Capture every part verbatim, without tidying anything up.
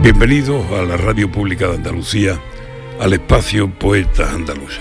Bienvenidos a la Radio Pública de Andalucía, al espacio Poetas Andaluces.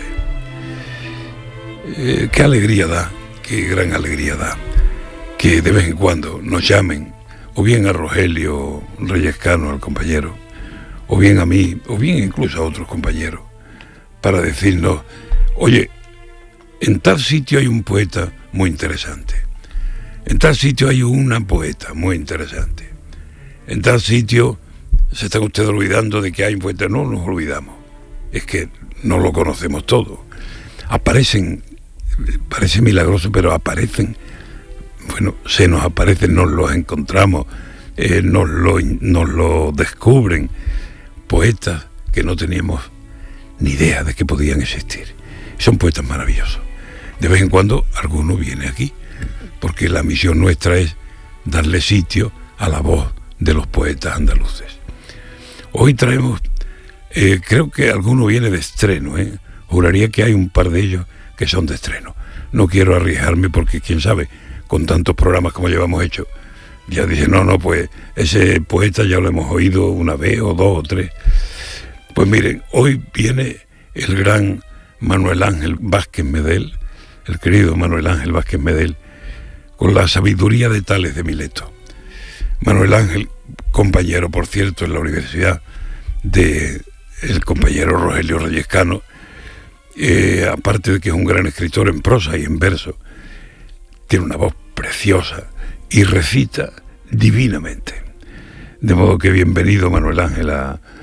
Eh, qué alegría da, qué gran alegría da, que de vez en cuando nos llamen, o bien a Rogelio Reyescano, al compañero, o bien a mí, o bien incluso a otros compañeros, para decirnos, oye, en tal sitio hay un poeta muy interesante, en tal sitio hay una poeta muy interesante, en tal sitio se están ustedes olvidando de que hay un poeta. No nos olvidamos, es que no lo conocemos todo. Aparecen, parece milagroso, pero aparecen, bueno, se nos aparecen, nos los encontramos, eh, nos, lo, nos lo descubren, poetas que no teníamos ni idea de que podían existir. Son poetas maravillosos. De vez en cuando alguno viene aquí, porque la misión nuestra es darle sitio a la voz de los poetas andaluces. Hoy traemos, eh, creo que alguno viene de estreno, ¿eh? Juraría que hay un par de ellos que son de estreno. No quiero arriesgarme porque, quién sabe, con tantos programas como llevamos hecho, ya dije, no, no, pues ese poeta ya lo hemos oído una vez o dos o tres. Pues miren, hoy viene el gran Manuel Ángel Vázquez Medel, el querido Manuel Ángel Vázquez Medel, con la sabiduría de Tales de Mileto. Manuel Ángel, compañero, por cierto, en la universidad de el compañero Rogelio Reyescano, eh, aparte de que es un gran escritor en prosa y en verso, tiene una voz preciosa y recita divinamente. De modo que bienvenido, Manuel Ángel, a,